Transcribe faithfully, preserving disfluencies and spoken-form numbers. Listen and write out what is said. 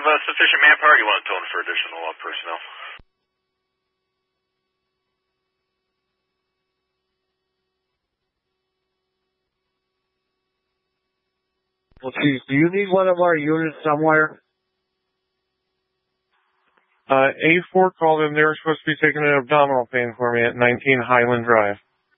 uh, sufficient manpower, or you want to tone for additional uh, personnel? Well, geez, do you need one of our units somewhere? Uh, A four called in. They were supposed to be taking an abdominal pain for me at nineteen Highland Drive.